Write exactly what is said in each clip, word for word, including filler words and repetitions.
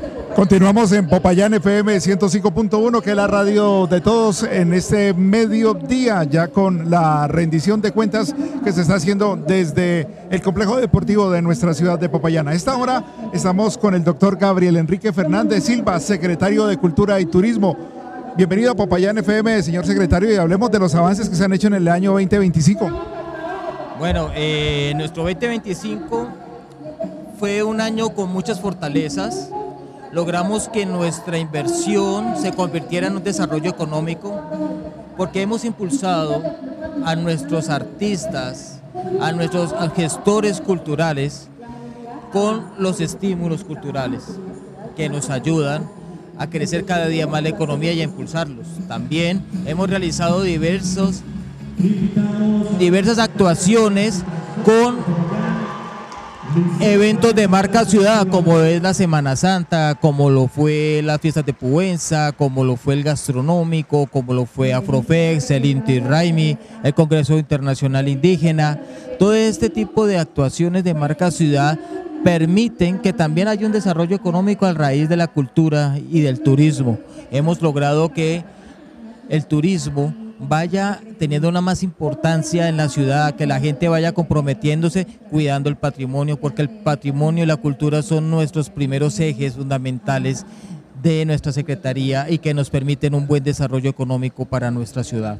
Continuamos en Popayán F M ciento cinco punto uno, que es la radio de todos en este mediodía, ya con la rendición de cuentas que se está haciendo desde el complejo deportivo de nuestra ciudad de Popayán. A esta hora estamos con el doctor Gabriel Enrique Fernández Silva, secretario de Cultura y Turismo. Bienvenido a Popayán F M, señor secretario, y hablemos de los avances que se han hecho en el año veinte veinticinco. Bueno, eh, nuestro veinte veinticinco fue un año con muchas fortalezas. Logramos que nuestra inversión se convirtiera en un desarrollo económico porque hemos impulsado a nuestros artistas, a nuestros gestores culturales con los estímulos culturales que nos ayudan a crecer cada día más la economía y a impulsarlos. También hemos realizado diversos, diversas actuaciones con eventos de marca ciudad, como es la Semana Santa, como lo fue las fiestas de Puenza, como lo fue el gastronómico, como lo fue Afrofex, el Inti Raymi, el Congreso Internacional Indígena. Todo este tipo de actuaciones de marca ciudad permiten que también haya un desarrollo económico a raíz de la cultura y del turismo. Hemos logrado que el turismo vaya teniendo una más importancia en la ciudad, que la gente vaya comprometiéndose, cuidando el patrimonio, porque el patrimonio y la cultura son nuestros primeros ejes fundamentales de nuestra Secretaría y que nos permiten un buen desarrollo económico para nuestra ciudad.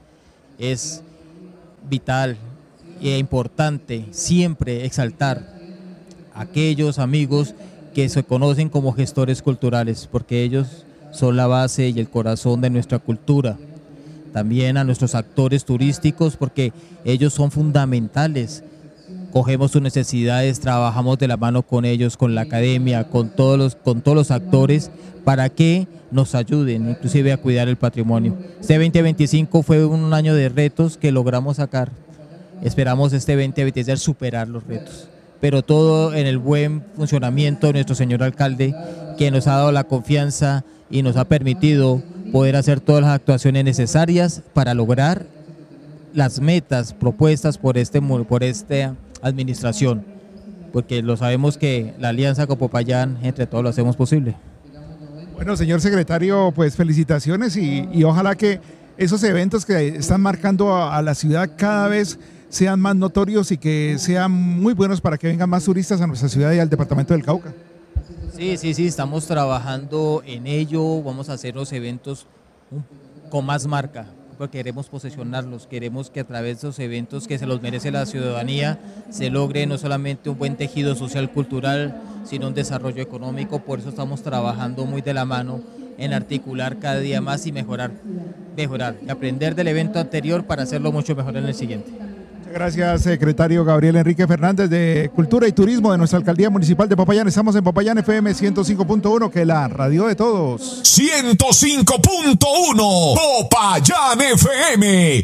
Es vital e importante siempre exaltar a aquellos amigos que se conocen como gestores culturales, porque ellos son la base y el corazón de nuestra cultura. También a nuestros actores turísticos, porque ellos son fundamentales. Cogemos sus necesidades, trabajamos de la mano con ellos, con la academia, con todos los, con todos los actores, para que nos ayuden, inclusive a cuidar el patrimonio. Este veinte veinticinco fue un año de retos que logramos sacar. Esperamos este veinte veintiséis superar los retos, pero todo en el buen funcionamiento de nuestro señor alcalde, que nos ha dado la confianza y nos ha permitido poder hacer todas las actuaciones necesarias para lograr las metas propuestas por, este, por esta administración, porque lo sabemos que la alianza con Popayán, entre todos lo hacemos posible. Bueno, señor secretario, pues felicitaciones y, y ojalá que esos eventos que están marcando a, a la ciudad cada vez sean más notorios y que sean muy buenos para que vengan más turistas a nuestra ciudad y al departamento del Cauca. Sí, sí, sí, estamos trabajando en ello, vamos a hacer los eventos con más marca, porque queremos posesionarlos, queremos que a través de esos eventos que se los merece la ciudadanía se logre no solamente un buen tejido social cultural, sino un desarrollo económico. Por eso estamos trabajando muy de la mano en articular cada día más y mejorar, mejorar, y aprender del evento anterior para hacerlo mucho mejor en el siguiente. Gracias, secretario Gabriel Enrique Fernández de Cultura y Turismo de nuestra Alcaldía Municipal de Popayán. Estamos en Popayán F M ciento cinco punto uno, que es la radio de todos. ciento cinco punto uno, Popayán F M.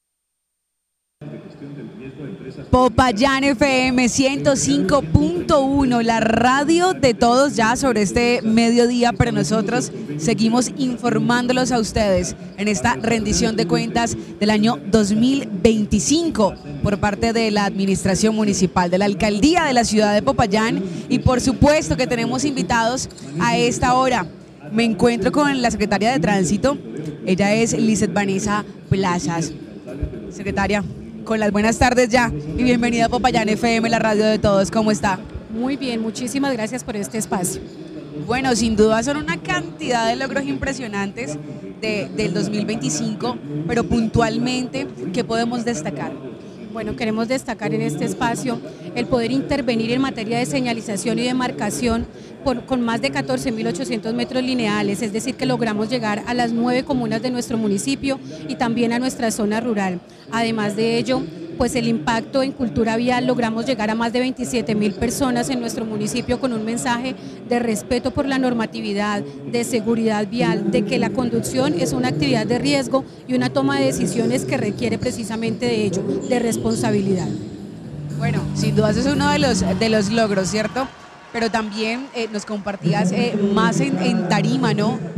Popayán F M ciento cinco punto uno, la radio de todos ya sobre este mediodía, pero nosotros seguimos informándolos a ustedes en esta rendición de cuentas del año dos mil veinticinco por parte de la Administración Municipal, de la Alcaldía de la ciudad de Popayán, y por supuesto que tenemos invitados a esta hora. Me encuentro con la secretaria de Tránsito, ella es Lizeth Vanessa Plazas. Secretaria, con las buenas tardes ya y bienvenida a Popayán F M, la radio de todos. ¿Cómo está? Muy bien, muchísimas gracias por este espacio. Bueno, sin duda son una cantidad de logros impresionantes de, del dos mil veinticinco, pero puntualmente, ¿qué podemos destacar? Bueno, queremos destacar en este espacio el poder intervenir en materia de señalización y demarcación por, con más de catorce mil ochocientos metros lineales, es decir, que logramos llegar a las nueve comunas de nuestro municipio y también a nuestra zona rural. Además de ello, pues el impacto en cultura vial, logramos llegar a más de veintisiete mil personas en nuestro municipio con un mensaje de respeto por la normatividad, de seguridad vial, de que la conducción es una actividad de riesgo y una toma de decisiones que requiere precisamente de ello, de responsabilidad. Bueno, sin duda ese es uno de los, de los logros, ¿cierto? Pero también eh, nos compartías eh, más en, en tarima, ¿no?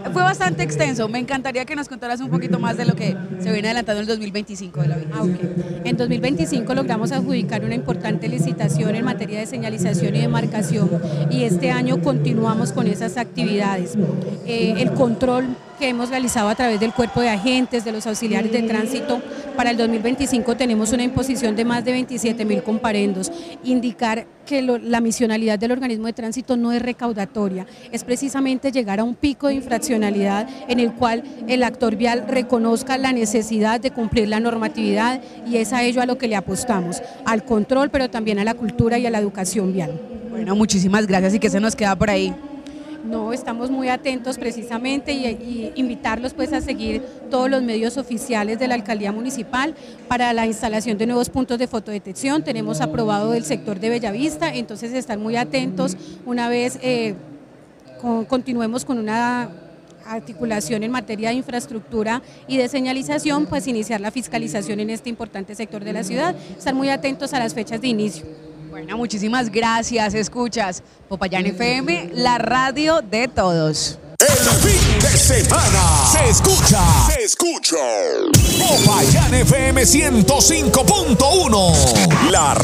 fue bastante extenso. Me encantaría que nos contaras un poquito más de lo que se viene adelantando en el dos mil veinticinco de la vigencia. Ah, okay. En dos mil veinticinco logramos adjudicar una importante licitación en materia de señalización y demarcación y este año continuamos con esas actividades. Eh, el control que hemos realizado a través del cuerpo de agentes, de los auxiliares de tránsito, para el dos mil veinticinco tenemos una imposición de más de veintisiete mil comparendos. Indicar que lo, la misionalidad del organismo de tránsito no es recaudatoria, es precisamente llegar a un pico de infraccionalidad en el cual el actor vial reconozca la necesidad de cumplir la normatividad y es a ello a lo que le apostamos, al control, pero también a la cultura y a la educación vial. Bueno, muchísimas gracias y que se nos queda por ahí. No, estamos muy atentos precisamente y, y invitarlos pues a seguir todos los medios oficiales de la Alcaldía Municipal para la instalación de nuevos puntos de fotodetección. Tenemos aprobado el sector de Bellavista, entonces están muy atentos una vez eh, con, continuemos con una articulación en materia de infraestructura y de señalización, pues iniciar la fiscalización en este importante sector de la ciudad. Estar muy atentos a las fechas de inicio. Bueno, muchísimas gracias. Escuchas Popayán F M, la radio de todos. El fin de semana se escucha, se escucha Popayán F M ciento cinco punto uno, la